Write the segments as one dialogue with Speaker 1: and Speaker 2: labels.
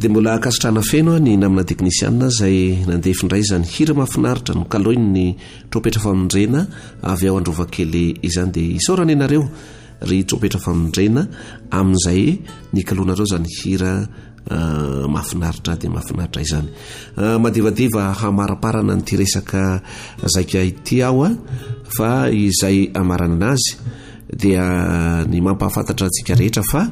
Speaker 1: dia mbola akasitrana feno ny namina teknisiana izay nandeha findray izany hira mahafinaritra no kaloiny ny tropetra famondrena avy ao androvakely izany dia isaorana ianareo ry tropetra famondrena amin'izay ny kalonareo izany hira mahafinaritra dia mahafinaritra izany. Madivadiva hamaraparana nyty resaka zaika ity aho fa izay amarana anazy dia ny mampahafantatra antsika rehetra fa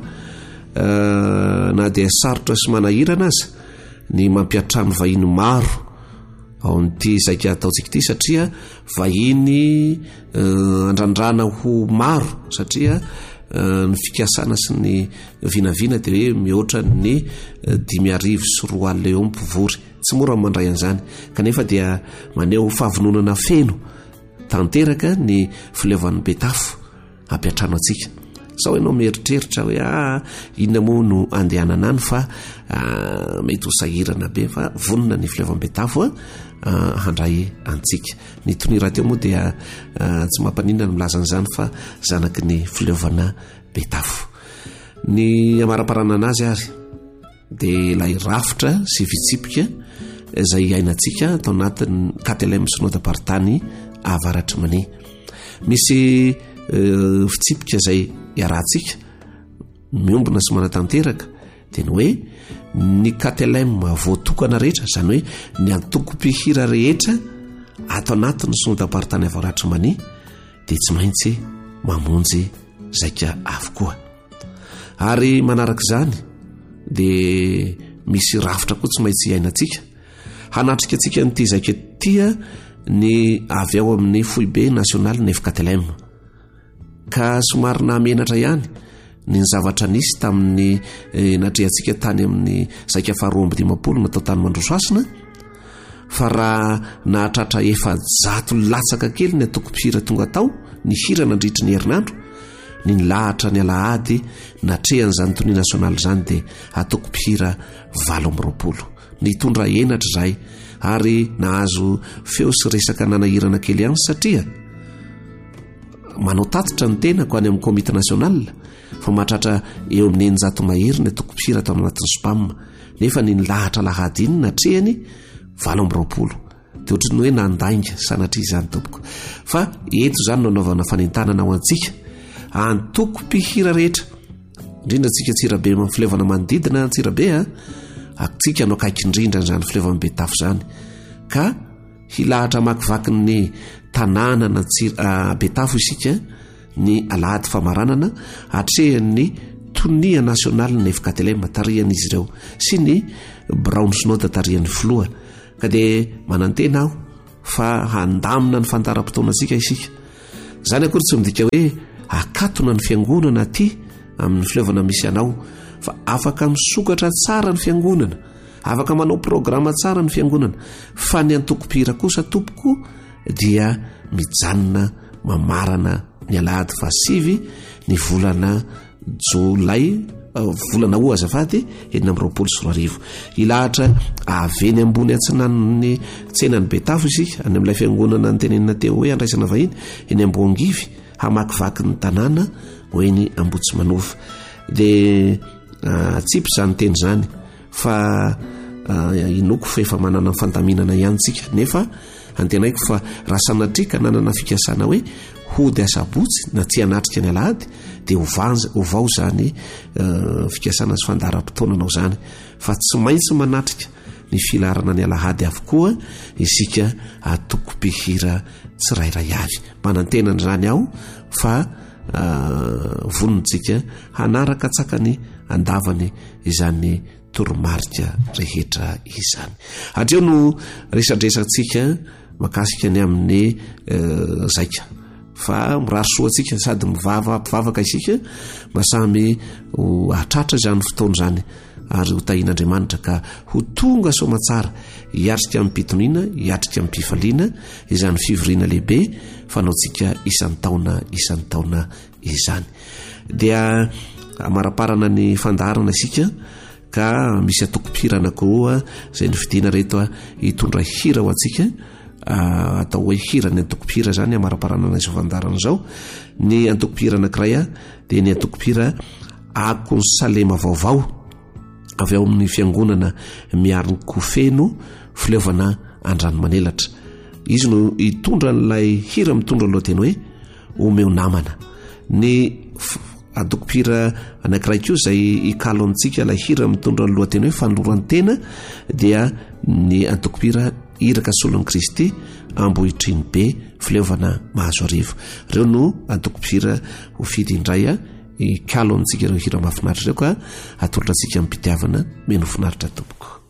Speaker 1: na dia sarotra sy manahirana azy ny mampiatrano vahiny maro ao n'ity zaika ataontsika ity satria vahiny andrandrana ho maro satria ny fikasana sy ny vinavina dia hoe mihoatra ny 5,000 sy 4,000 eo mpivory tsy mora mandray an'izany kanefa dia maneho fahavononana feno tanteraka ny fileovan'ny betafo ampiatrano antsika sao ianao mieritreritra hoe inona moa no andehanana any fa mety ho sahirana be fa vonona ny filevam-betafo handray antsika ny tonirahateo moa dia tsy mampanina ny milazan'izany fa zanaky ny fileovana betafo ny amaraparana anazy ary dia ilay rafitra sy vitsipika izay ainatsika atao anatin'ny KTLM Synodam-paritany avaratry mani misy fitsipika izay iarahantsika miombona sy manatanteraka dia ny hoe ny KTLM voatokana rehetra izany hoe ny antoko-pihira rehetra ato anatin'ny Synodam-paritany avaratry mani dia tsy maintsy mamonjy zaika avokoa ary manaraka izany dia misy rafitra koa tsy maintsy iainantsika hanatrika antsika nyity zaika tia ny avy ao amin'ny foibe nasionaly ny FKTLM ka somary nahamenatra ihany ny zavatra nisy tamin'ny natrehantsika tany amin'ny zaika 1250 natao tany Mandrosoasina fa raha nahatratra 100 latsaka kely ny atoko-pihira tonga tao ny hira nandritry ny herinandro ny lahatra ny alahady natrehan'izany tony nasionaly izany dia atoko-pihira 20 ny tondra enatra izay ary nahazo feo sy resaka nanahirana kely ihany satria manao tatitra ny tenako any amin'ny komite nasional fa mahatratra eo amin'ny 900 mahery ny atoko-pihira tao anatin'ny spam nefa ny lahatra lahady iny natrehany 20 dia ohatrany hoe nandainga sanatria izany tompoko fa eto izany no anaovana fanentanana ao antsika antoko-pihira rehetra indrindra antsika tsirabe fileovana manodidina tsirabe atsika no akaiky indrindra n'izany fileovan'ny betafo izany ka hilahatra makivaky ny tanàna na betafo isika ny alahady famaranana atrehan'ny tonia nasionaly ny FKTLM tarihan'izy ireo sy ny Brown Synod tarihan'ny filoha ka dia manantena aho fa handamina ny fantaram-potoana antsika isika izany akory tsy midika hoe akatona ny fiangonana aty amin'ny fileovana misy anao fa afaka misokatra tsara ny fiangonana afaka manao programa tsara ny fiangonana fa ny antoko-pihira kosa tompoko dia mijanona mamarana ny alahady 5 ny volana Jolay volana ho azafady 2024 ilahatra aveny ambony atsinan'ny tsenany betafo isika any amin'ilay fiangonana ny tenenina teo hoe andraisana vahiny eny Amboangivy hamakivaky ny tanàna hoe ny Ambotsy Manofa dia tsipy izany teny izany fa inoko fa efa manana fandaminana ihany tsika nefa antenaiko fa raha sanatrika nanana fikasana hoe hody asabotsy na tsy anatrika ny alahady dia hovao izany fikasana sy fandaram-potoananao izany fa tsy maintsy manatrika ny filarana ny alahady avokoa isika atoko-pihira tsirairay avy manantenana izany aho fa vonontsika hanaraka tsakany andavany izany toromarika rehetra izany hatreo no resadresantsika makasika ny amin'ny zaika fa mirary soatsika sady mpivavaka isika masamy atratra izany fotoana izany ary ho tahin'Andriamanitra ka ho tonga somatsara hiatrika amin'ny pitoniana hiatrika amin'ny mpifaliana izany fivoriana lehibe fanaontsika isan'ny taona izany dia amaraparana ny fandaharana isika ka misy atoko-pihira anankiroa izay ny vidiana reto hitondra hira ho antsika atao hoe hira ny antoko-pihira zany amaraparana an'izao fandaharana izao ny antoko-pihira anankiray dia ny antoko-pihira Akonsalema vaovao avy ao amin'ny fiangonana miariny kofeno fileovana andranomanelatra. Izy no hitondra n'ilay hira mitondra lohateny hoe omeo namana. Ny adokopira anankiray koa izay ikalo antsika ilay hira mitondra ny lohateny hoe fandorantena dia ny adokopira iraka solon'i Kristy ambohitriny be fileovana mahazo arivo. Ireo no adokopira ho fidy indray ikalo antsika ireo hira mahafinaritra ireo ka atolotra antsika amin'ny mpitiavana meno finaritra tompoko.